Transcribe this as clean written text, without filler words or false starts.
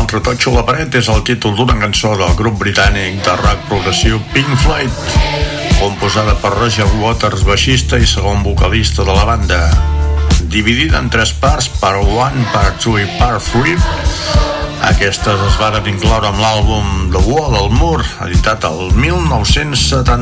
altre totxo a la paret és el títol d'una cançó del grup britànic de rock progressiu Pink Floyd, composada per Roger Waters, baixista i segon vocalista de la banda. Dividida en 3 parts, part 1, part 2 i part 3, aquestes es varen incloure amb l'àlbum The Wall, el mur, editat el 1970.